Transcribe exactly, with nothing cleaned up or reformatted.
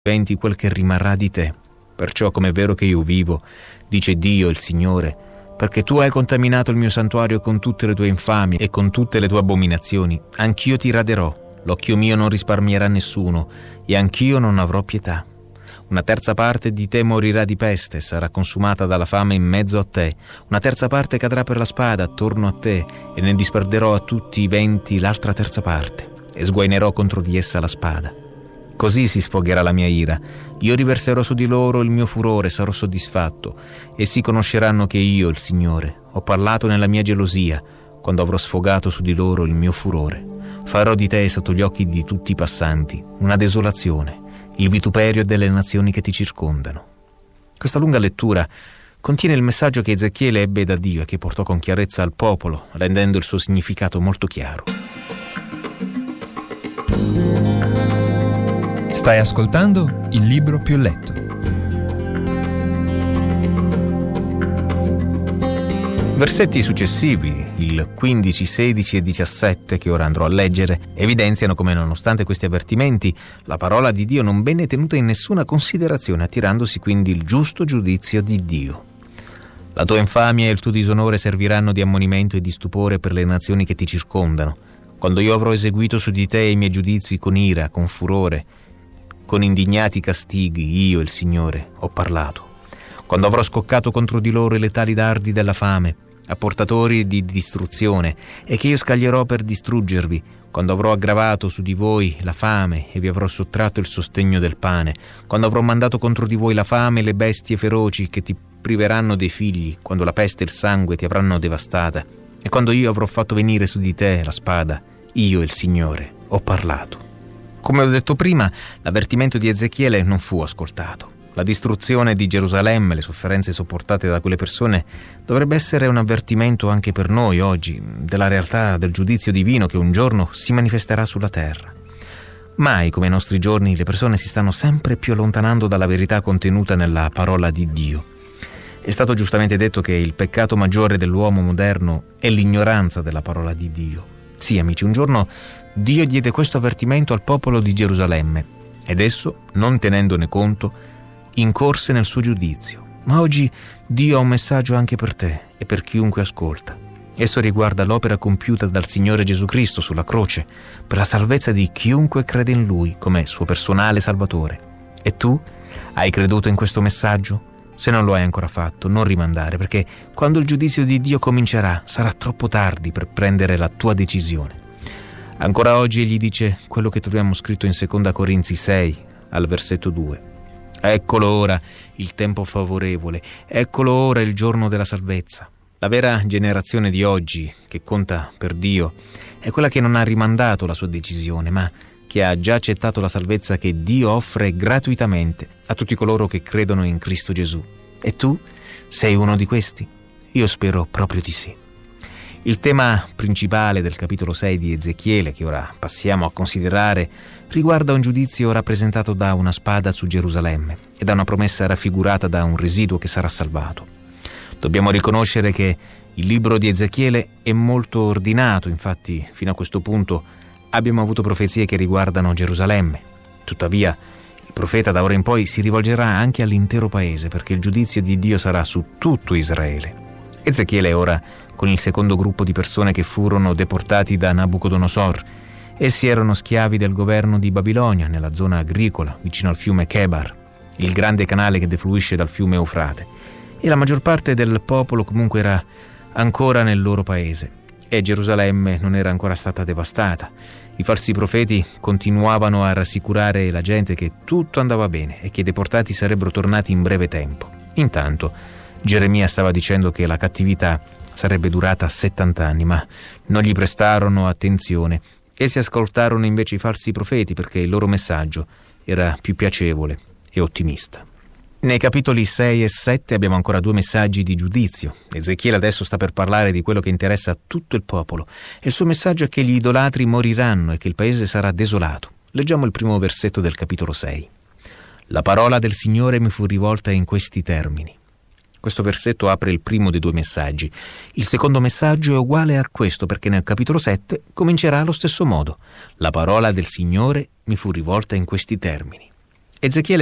viventi quel che rimarrà di te. Perciò, come è vero che io vivo, dice Dio il Signore, perché tu hai contaminato il mio santuario con tutte le tue infamie e con tutte le tue abominazioni, anch'io ti raderò, l'occhio mio non risparmierà nessuno, e anch'io non avrò pietà. Una terza parte di te morirà di peste, sarà consumata dalla fame in mezzo a te. Una terza parte cadrà per la spada attorno a te, e ne disperderò a tutti i venti l'altra terza parte, e sguainerò contro di essa la spada. Così si sfogherà la mia ira. Io riverserò su di loro il mio furore, sarò soddisfatto. Essi conosceranno che io, il Signore, ho parlato nella mia gelosia, quando avrò sfogato su di loro il mio furore. Farò di te sotto gli occhi di tutti i passanti una desolazione, il vituperio delle nazioni che ti circondano. Questa lunga lettura contiene il messaggio che Ezechiele ebbe da Dio e che portò con chiarezza al popolo, rendendo il suo significato molto chiaro. Stai ascoltando Il Libro Più Letto. Versetti successivi, il quindici, sedici e diciassette, che ora andrò a leggere, evidenziano come, nonostante questi avvertimenti, la parola di Dio non venne tenuta in nessuna considerazione, attirandosi quindi il giusto giudizio di Dio. La tua infamia e il tuo disonore serviranno di ammonimento e di stupore per le nazioni che ti circondano, quando io avrò eseguito su di te i miei giudizi con ira, con furore, con indignati castighi, io, il Signore, ho parlato. Quando avrò scoccato contro di loro i letali dardi della fame, apportatori di distruzione, e che io scaglierò per distruggervi, quando avrò aggravato su di voi la fame e vi avrò sottratto il sostegno del pane, quando avrò mandato contro di voi la fame e le bestie feroci che ti priveranno dei figli, quando la peste e il sangue ti avranno devastata, e quando io avrò fatto venire su di te la spada, io, il Signore, ho parlato. Come ho detto prima, l'avvertimento di Ezechiele non fu ascoltato. La distruzione di Gerusalemme, le sofferenze sopportate da quelle persone, dovrebbe essere un avvertimento anche per noi oggi, della realtà del giudizio divino che un giorno si manifesterà sulla terra. Mai come ai nostri giorni le persone si stanno sempre più allontanando dalla verità contenuta nella parola di Dio. È stato giustamente detto che il peccato maggiore dell'uomo moderno è l'ignoranza della parola di Dio. Sì, amici, un giorno Dio diede questo avvertimento al popolo di Gerusalemme ed esso, non tenendone conto, incorse nel suo giudizio. Ma oggi Dio ha un messaggio anche per te e per chiunque ascolta. Esso riguarda l'opera compiuta dal Signore Gesù Cristo sulla croce per la salvezza di chiunque crede in Lui come suo personale Salvatore. E tu hai creduto in questo messaggio? Se non lo hai ancora fatto, non rimandare, perché quando il giudizio di Dio comincerà sarà troppo tardi per prendere la tua decisione. Ancora oggi egli dice quello che troviamo scritto in seconda Corinzi sei, al versetto due. Eccolo ora il tempo favorevole, eccolo ora il giorno della salvezza. La vera generazione di oggi, che conta per Dio, è quella che non ha rimandato la sua decisione, ma che ha già accettato la salvezza che Dio offre gratuitamente a tutti coloro che credono in Cristo Gesù. E tu sei uno di questi? Io spero proprio di sì. Il tema principale del capitolo sei di Ezechiele, che ora passiamo a considerare, riguarda un giudizio rappresentato da una spada su Gerusalemme e da una promessa raffigurata da un residuo che sarà salvato. Dobbiamo riconoscere che il libro di Ezechiele è molto ordinato, infatti fino a questo punto abbiamo avuto profezie che riguardano Gerusalemme. Tuttavia, il profeta da ora in poi si rivolgerà anche all'intero paese, perché il giudizio di Dio sarà su tutto Israele. Ezechiele è ora con il secondo gruppo di persone che furono deportati da Nabucodonosor. Essi erano schiavi del governo di Babilonia, nella zona agricola, vicino al fiume Chebar, il grande canale che defluisce dal fiume Eufrate. E la maggior parte del popolo comunque era ancora nel loro paese. E Gerusalemme non era ancora stata devastata. I falsi profeti continuavano a rassicurare la gente che tutto andava bene e che i deportati sarebbero tornati in breve tempo. Intanto Geremia stava dicendo che la cattività sarebbe durata settanta anni, ma non gli prestarono attenzione. Essi ascoltarono invece i falsi profeti perché il loro messaggio era più piacevole e ottimista. Nei capitoli sei e sette abbiamo ancora due messaggi di giudizio. Ezechiele adesso sta per parlare di quello che interessa a tutto il popolo e il suo messaggio è che gli idolatri moriranno e che il paese sarà desolato. Leggiamo il primo versetto del capitolo sei. La parola del Signore mi fu rivolta in questi termini. Questo versetto apre il primo dei due messaggi. Il secondo messaggio è uguale a questo perché nel capitolo sette comincerà allo stesso modo. La parola del Signore mi fu rivolta in questi termini. Ezechiele